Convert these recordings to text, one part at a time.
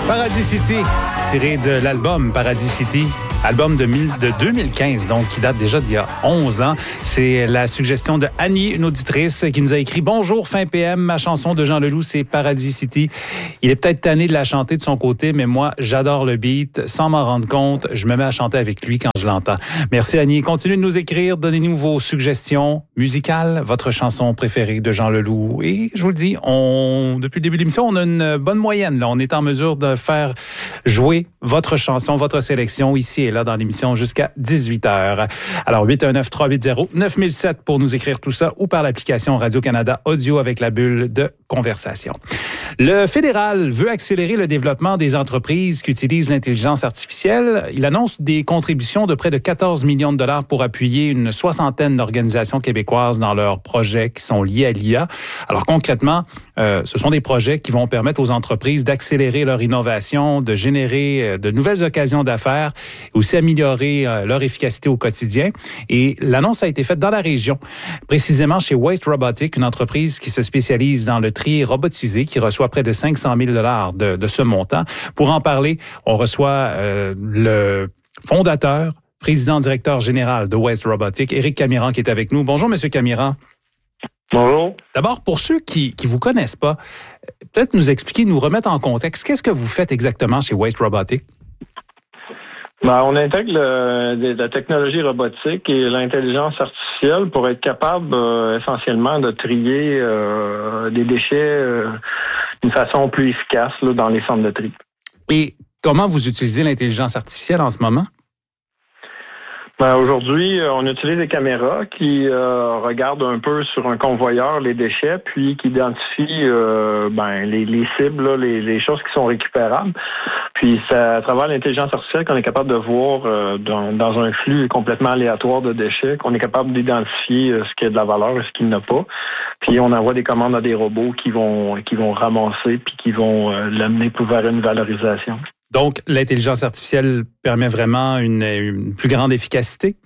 Paradis City, tiré de l'album Paradis City, album de 2015, donc qui date déjà d'il y a 11 ans. C'est la suggestion de Annie, une auditrice, qui nous a écrit « Bonjour, fin PM, ma chanson de Jean Leloup, c'est Paradis City. Il est peut-être tanné de la chanter de son côté, mais moi, j'adore le beat. Sans m'en rendre compte, je me mets à chanter avec lui quand je l'entends. » Merci Annie. Continuez de nous écrire, donnez-nous vos suggestions musicales, votre chanson préférée de Jean Leloup. Et je vous le dis, depuis le début de l'émission, on a une bonne moyenne. Là. On est en mesure de faire jouer votre chanson, votre sélection ici et là dans l'émission jusqu'à 18h. Alors 819-380-9007 pour nous écrire tout ça ou par l'application Radio-Canada Audio avec la bulle de conversation. Le fédéral veut accélérer le développement des entreprises qui utilisent l'intelligence artificielle. Il annonce des contributions de près de 14 millions de dollars pour appuyer une soixantaine d'organisations québécoises dans leurs projets qui sont liés à l'IA. Alors concrètement, ce sont des projets qui vont permettre aux entreprises d'accélérer leur innovation, de générer de nouvelles occasions d'affaires et aussi améliorer leur efficacité au quotidien. Et l'annonce a été faite dans la région, précisément chez Waste Robotics, une entreprise qui se spécialise dans le tri robotisé, qui reçoit près de 500 000 $ de ce montant. Pour en parler, on reçoit le fondateur, président directeur général de Waste Robotics, Éric Camiran, qui est avec nous. Bonjour, Monsieur Camiran. Bonjour. D'abord, pour ceux qui vous connaissent pas, peut-être nous expliquer, nous remettre en contexte, qu'est-ce que vous faites exactement chez Waste Robotics? On intègre la technologie robotique et l'intelligence artificielle pour être capable essentiellement de trier des déchets d'une façon plus efficace là, dans les centres de tri. Et comment vous utilisez l'intelligence artificielle en ce moment? Aujourd'hui, on utilise des caméras qui regardent un peu sur un convoyeur les déchets, puis qui identifient les cibles, là, les choses qui sont récupérables. Puis c'est à travers l'intelligence artificielle qu'on est capable de voir dans un flux complètement aléatoire de déchets, qu'on est capable d'identifier ce qui a de la valeur et ce qui n'a pas. Puis on envoie des commandes à des robots qui vont ramasser puis qui vont l'amener vers une valorisation. Donc, l'intelligence artificielle permet vraiment une plus grande efficacité?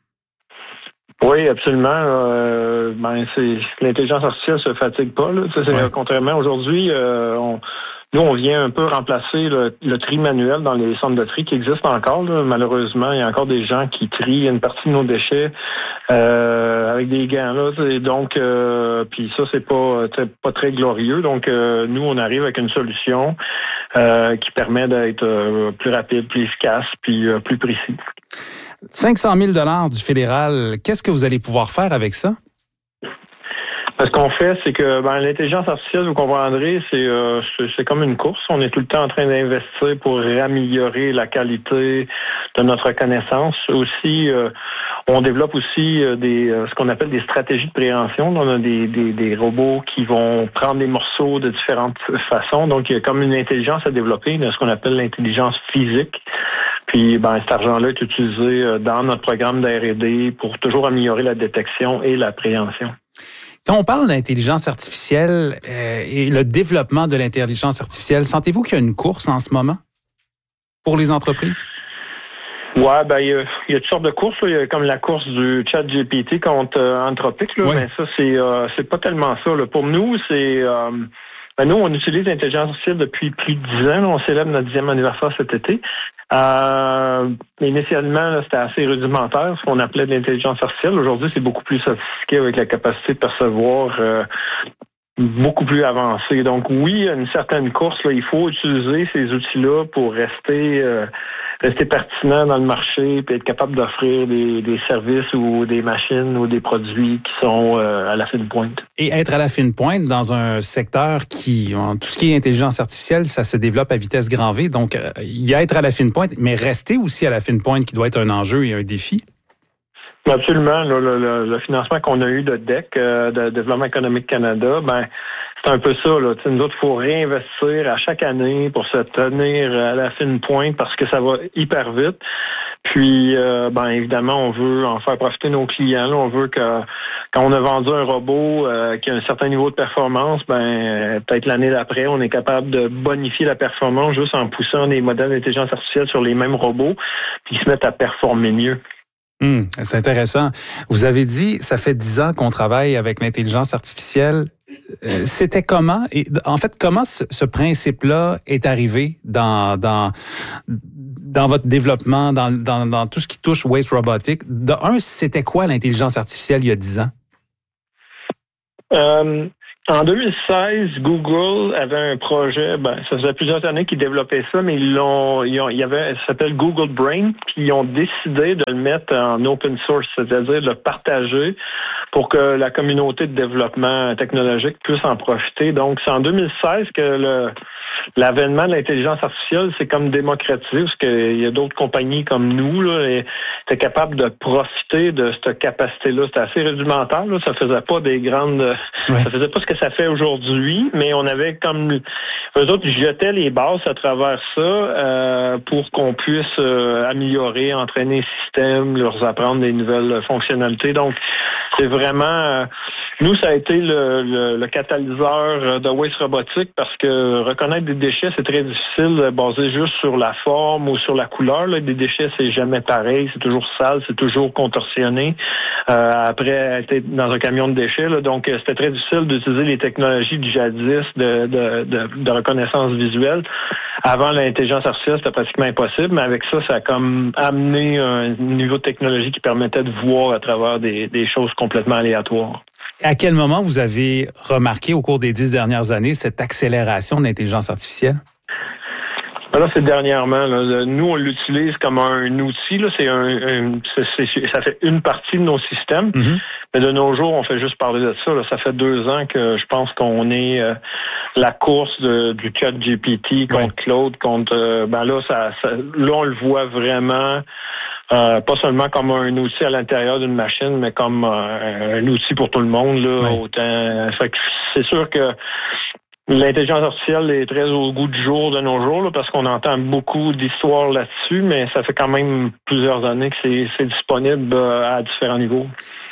Oui, absolument. L'intelligence artificielle se fatigue pas. Là. Contrairement aujourd'hui, on vient un peu remplacer le tri manuel dans les centres de tri qui existent encore. Là. Malheureusement, il y a encore des gens qui trient une partie de nos déchets avec des gants. Là. Et donc, puis ça, c'est pas très glorieux. Donc, nous, on arrive avec une solution qui permet d'être plus rapide, plus efficace, puis plus précis. 500 000 $ du fédéral, qu'est-ce que vous allez pouvoir faire avec ça? Ce qu'on fait, c'est que l'intelligence artificielle, vous comprendrez, c'est comme une course. On est tout le temps en train d'investir pour améliorer la qualité de notre connaissance. Aussi, on développe aussi ce qu'on appelle des stratégies de préhension. On a des robots qui vont prendre des morceaux de différentes façons. Donc, il y a comme une intelligence à développer, ce qu'on appelle l'intelligence physique. Puis, cet argent-là est utilisé dans notre programme d'R&D pour toujours améliorer la détection et la préhension. Quand on parle d'intelligence artificielle et le développement de l'intelligence artificielle, sentez-vous qu'il y a une course en ce moment pour les entreprises? Ouais, il y a toutes sortes de courses. Là. Il y a comme la course du ChatGPT contre Anthropic. Là. Oui. Mais ça, c'est pas tellement ça. Là. Pour nous, c'est nous, on utilise l'intelligence artificielle depuis plus de 10 ans. Là. On célèbre notre 10e anniversaire cet été. Initialement, là, c'était assez rudimentaire, ce qu'on appelait de l'intelligence artificielle. Aujourd'hui, c'est beaucoup plus sophistiqué avec la capacité de percevoir beaucoup plus avancée. Donc oui, il y a une certaine course. Là, il faut utiliser ces outils-là pour rester pertinent dans le marché puis être capable d'offrir des services ou des machines ou des produits qui sont à la fine pointe. Et être à la fine pointe dans un secteur tout ce qui est intelligence artificielle, ça se développe à vitesse grand V. Donc, il y a être à la fine pointe, mais rester aussi à la fine pointe qui doit être un enjeu et un défi. Absolument. Le financement qu'on a eu de DEC, de Développement économique Canada, c'est un peu ça. Là. Nous autres, il faut réinvestir à chaque année pour se tenir à la fine pointe parce que ça va hyper vite. Puis, évidemment, on veut en faire profiter nos clients. Là. On veut que quand on a vendu un robot qui a un certain niveau de performance, peut-être l'année d'après, on est capable de bonifier la performance juste en poussant des modèles d'intelligence artificielle sur les mêmes robots, puis ils se mettent à performer mieux. C'est intéressant. Vous avez dit, ça fait 10 ans qu'on travaille avec l'intelligence artificielle. C'était comment? Et en fait, comment ce principe-là est arrivé dans votre développement, dans tout ce qui touche Waste Robotics? De un, c'était quoi l'intelligence artificielle il y a 10 ans? En 2016, Google avait un projet, ça faisait plusieurs années qu'ils développaient ça, mais ça s'appelle Google Brain, puis ils ont décidé de le mettre en open source, c'est-à-dire de le partager pour que la communauté de développement technologique puisse en profiter. Donc, c'est en 2016 que l'avènement de l'intelligence artificielle s'est comme démocratisé, parce qu'il y a d'autres compagnies comme nous, là, étaient capables de profiter de cette capacité-là. C'était assez rudimentaire, là. Ça faisait pas des grandes... Ça faisait pas ce que ça fait aujourd'hui, mais on avait comme... Eux autres, ils jetaient les bases à travers ça pour qu'on puisse améliorer, entraîner les systèmes, leur apprendre des nouvelles fonctionnalités. Donc, c'est vraiment... nous, ça a été le catalyseur de Waste Robotics parce que reconnaître des déchets, c'est très difficile basé juste sur la forme ou sur la couleur. Là. Des déchets, c'est jamais pareil. C'est toujours sale, c'est toujours contorsionné. Après être dans un camion de déchets. Là. Donc, c'était très difficile d'utiliser les technologies du jadis de reconnaissance visuelle. Avant l'intelligence artificielle, c'était pratiquement impossible. Mais avec ça, ça a comme amené un niveau de technologie qui permettait de voir à travers des choses complètement aléatoires. À quel moment vous avez remarqué au cours des 10 dernières années cette accélération de l'intelligence artificielle? Là, c'est dernièrement. Là. Nous, on l'utilise comme un outil. Là. Ça fait une partie de nos systèmes. Mm-hmm. Mais de nos jours, on fait juste parler de ça. Là. Ça fait 2 ans que je pense qu'on est la course du ChatGPT contre Claude. Là, on le voit vraiment... pas seulement comme un outil à l'intérieur d'une machine, mais comme un outil pour tout le monde. Là, autant. Fait que c'est sûr que l'intelligence artificielle est très au goût du jour de nos jours, là, parce qu'on entend beaucoup d'histoires là-dessus, mais ça fait quand même plusieurs années que c'est disponible à différents niveaux.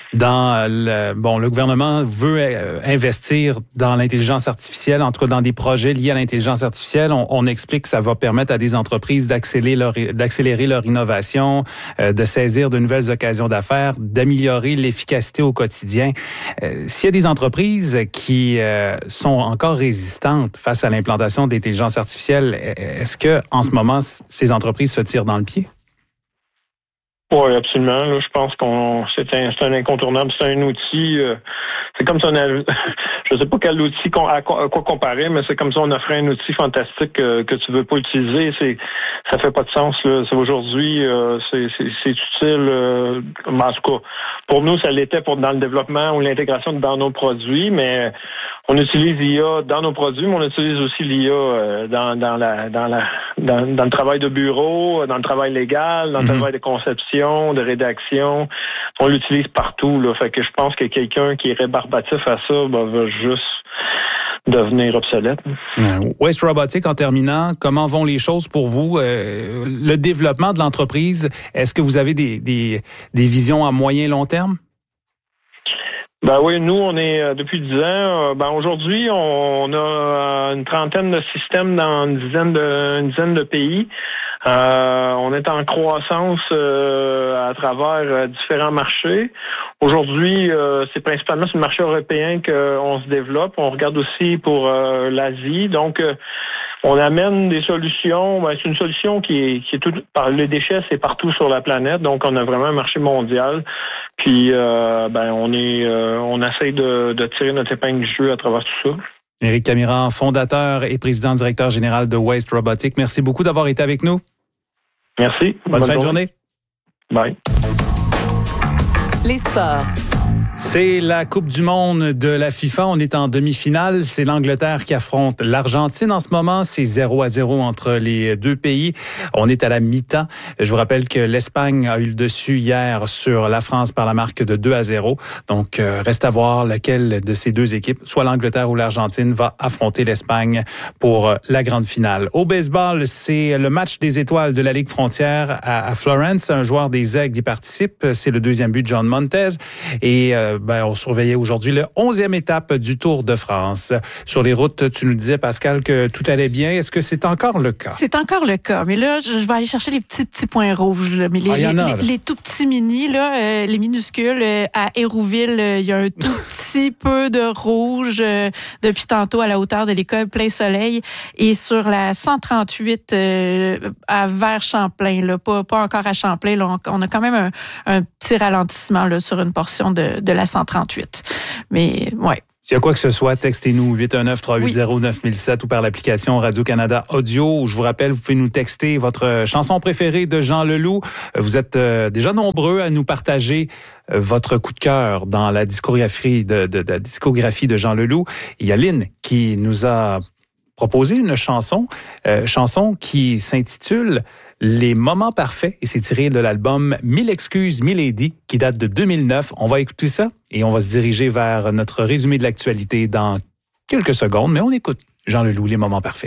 Le gouvernement veut investir dans l'intelligence artificielle, en tout cas dans des projets liés à l'intelligence artificielle. On explique que ça va permettre à des entreprises d'accélérer leur innovation, de saisir de nouvelles occasions d'affaires, d'améliorer l'efficacité au quotidien. S'il y a des entreprises qui sont encore résistantes face à l'implantation d'intelligence artificielle, est-ce que en ce moment ces entreprises se tirent dans le pied? Oui, absolument. Là, je pense c'est un incontournable. C'est un outil. C'est comme si on avait, je sais pas quel outil à quoi comparer, mais c'est comme si on offrait un outil fantastique que tu veux pas utiliser. Ça fait pas de sens. Là. Aujourd'hui, c'est utile. En tout cas, pour nous, ça l'était dans le développement ou l'intégration dans nos produits, mais on utilise l'IA dans nos produits, mais on utilise aussi l'IA dans le travail de bureau, dans le travail légal, dans le travail de conception, de rédaction. On l'utilise partout. Là. Fait que je pense que quelqu'un qui est rébarbatif à ça va juste devenir obsolète. Waste Robotics, en terminant, comment vont les choses pour vous? Le développement de l'entreprise, est-ce que vous avez des visions à moyen et long terme? Oui, nous, on est depuis 10 ans. Aujourd'hui, on a une trentaine de systèmes dans une dizaine de pays. On est en croissance à travers différents marchés. Aujourd'hui, c'est principalement sur le marché européen qu'on se développe. On regarde aussi pour l'Asie. Donc, on amène des solutions. C'est une solution qui est tout par les déchets, c'est partout sur la planète. Donc, on a vraiment un marché mondial. Puis, on essaye de tirer notre épingle du jeu à travers tout ça. Éric Camiran, fondateur et président directeur général de Waste Robotics. Merci beaucoup d'avoir été avec nous. Merci. Bonne fin de journée. Bye. Les sports. C'est la Coupe du monde de la FIFA. On est en demi-finale. C'est l'Angleterre qui affronte l'Argentine en ce moment. C'est 0-0 entre les deux pays. On est à la mi-temps. Je vous rappelle que l'Espagne a eu le dessus hier sur la France par la marque de 2-0. Donc, reste à voir laquelle de ces deux équipes, soit l'Angleterre ou l'Argentine, va affronter l'Espagne pour la grande finale. Au baseball, c'est le match des étoiles de la Ligue frontière à Florence. Un joueur des Aigles y participe. C'est le deuxième but de John Montez. Et on surveillait aujourd'hui le 11e étape du Tour de France. Sur les routes, tu nous disais, Pascal, que tout allait bien. Est-ce que c'est encore le cas? C'est encore le cas. Mais là, je vais aller chercher les petits points rouges. Là. Mais les tout petits mini, là, les minuscules, à Hérouville, il y a un tout petit peu de rouge depuis tantôt à la hauteur de l'école Plein Soleil. Et sur la 138 vers Champlain, là, pas encore à Champlain, là, on a quand même un petit ralentissement là, sur une portion de la 138. Mais, ouais. S'il y a quoi que ce soit, textez-nous 819-380-9007 ou par l'application Radio-Canada Audio. Je vous rappelle, vous pouvez nous texter votre chanson préférée de Jean Leloup. Vous êtes déjà nombreux à nous partager votre coup de cœur dans la discographie de Jean Leloup. Il y a Lynn qui nous a proposé une chanson qui s'intitule Les moments parfaits, et c'est tiré de l'album 1000 excuses, Milady, qui date de 2009. On va écouter ça et on va se diriger vers notre résumé de l'actualité dans quelques secondes, mais on écoute Jean Leloup, Les moments parfaits.